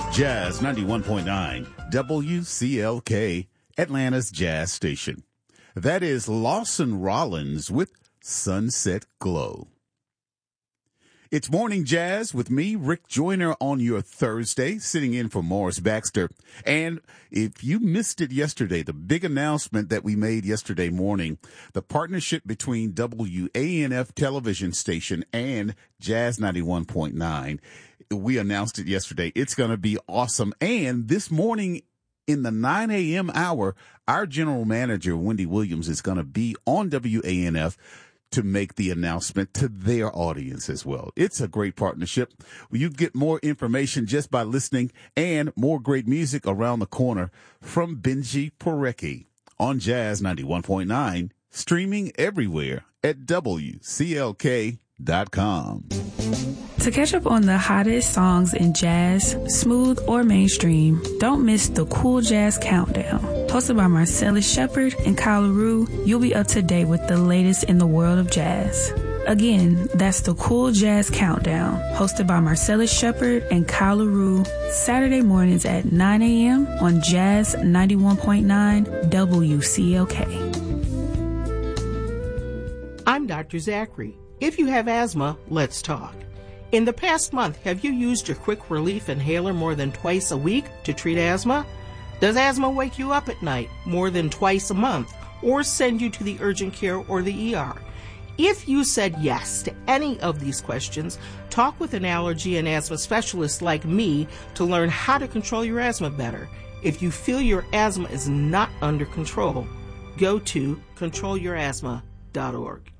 Jazz 91.9, WCLK, Atlanta's Jazz Station. That is Lawson Rollins with Sunset Glow. It's Morning Jazz with me, Rick Joyner, on your Thursday, sitting in for Morris Baxter. And if you missed it yesterday, the big announcement that we made yesterday morning, the partnership between WANF television station and Jazz 91.9, we announced it yesterday. It's going to be awesome. And this morning in the 9 a.m. hour, our general manager, Wendy Williams, is going to be on WANF to make the announcement to their audience as well. It's a great partnership. You get more information just by listening, and more great music around the corner from Benji Porecki on Jazz 91.9, streaming everywhere at WCLK.com. To catch up on the hottest songs in jazz, smooth or mainstream, don't miss the Cool Jazz Countdown. Hosted by Marcellus Shepard and Kyle LaRue, you'll be up to date with the latest in the world of jazz. Again, that's the Cool Jazz Countdown, hosted by Marcellus Shepard and Kyle LaRue, Saturday mornings at 9 a.m. on Jazz 91.9 WCLK. I'm Dr. Zachary. If you have asthma, let's talk. In the past month, have you used your Quick Relief Inhaler more than twice a week to treat asthma? Does asthma wake you up at night more than twice a month or send you to the urgent care or the ER? If you said yes to any of these questions, talk with an allergy and asthma specialist like me to learn how to control your asthma better. If you feel your asthma is not under control, go to controlyourasthma.org.